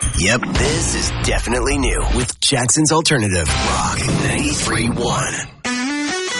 Yep, this is definitely new with Jackson's Alternative Rock 93.1.